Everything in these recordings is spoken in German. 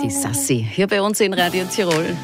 die Sassi, hier bei uns in Radio Tirol.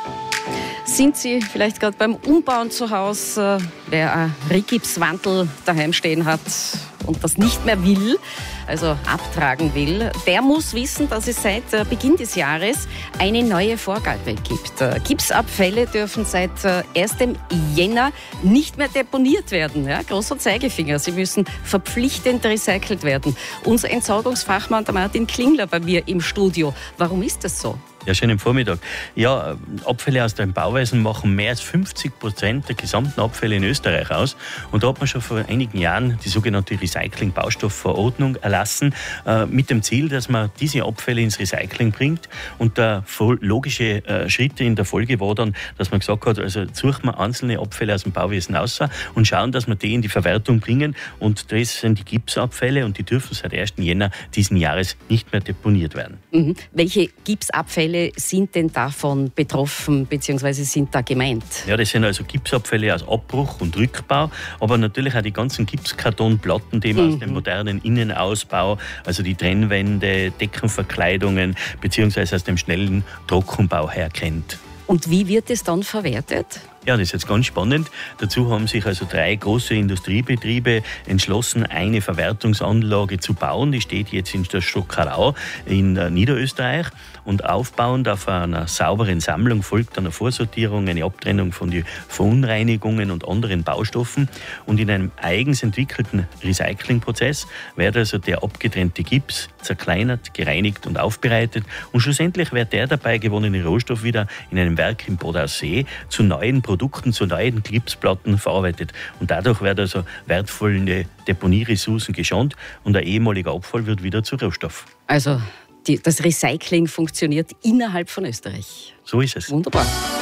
Sind Sie vielleicht gerade beim Umbauen zu Hause? Wer ein Rigipswandel daheim stehen hat und das nicht mehr will, also abtragen will, der muss wissen, dass es seit Beginn des Jahres eine neue Vorgabe gibt. Gipsabfälle dürfen seit 1. Jänner nicht mehr deponiert werden. Ja, großer Zeigefinger. Sie müssen verpflichtend recycelt werden. Unser Entsorgungsfachmann, der Martin Klingler, bei mir im Studio. Warum ist das so? Ja, schönen Vormittag. Ja, Abfälle aus dem Bauwesen machen mehr als 50% der gesamten Abfälle in Österreich aus. Und da hat man schon vor einigen Jahren die sogenannte Recycling-Baustoffverordnung erlassen, mit dem Ziel, dass man diese Abfälle ins Recycling bringt. Und der logische Schritt in der Folge war dann, dass man gesagt hat, also suchen wir einzelne Abfälle aus dem Bauwesen aus und schauen, dass wir die in die Verwertung bringen. Und das sind die Gipsabfälle und die dürfen seit 1. Jänner diesen Jahres nicht mehr deponiert werden. Mhm. Welche Gipsabfälle sind denn davon betroffen bzw. sind da gemeint? Ja, das sind also Gipsabfälle aus Abbruch und Rückbau, aber natürlich auch die ganzen Gipskartonplatten, die man aus dem modernen Innenausbau, also die Trennwände, Deckenverkleidungen bzw. aus dem schnellen Trockenbau her kennt. Und wie wird es dann verwertet? Ja, das ist jetzt ganz spannend. Dazu haben sich also 3 große Industriebetriebe entschlossen, eine Verwertungsanlage zu bauen. Die steht jetzt in der Stockerau in Niederösterreich. Und aufbauend auf einer sauberen Sammlung folgt eine Vorsortierung, eine Abtrennung von den Verunreinigungen und anderen Baustoffen. Und in einem eigens entwickelten Recyclingprozess wird also der abgetrennte Gips zerkleinert, gereinigt und aufbereitet. Und schlussendlich wird der dabei gewonnene Rohstoff wieder in einem Werk im Bad Aussee zu neuen Produkten, zu neuen Gipsplatten verarbeitet. Und dadurch werden also wertvolle Deponieressourcen geschont und der ehemalige Abfall wird wieder zu Rohstoff. Also das Recycling funktioniert innerhalb von Österreich. So ist es. Wunderbar.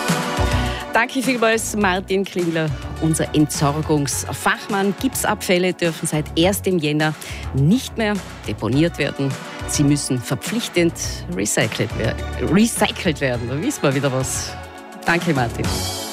Danke vielmals, Martin Klingler, unser Entsorgungsfachmann. Gipsabfälle dürfen seit 1. Jänner nicht mehr deponiert werden. Sie müssen verpflichtend recycelt werden. Da wissen wir wieder was. Danke, Martin.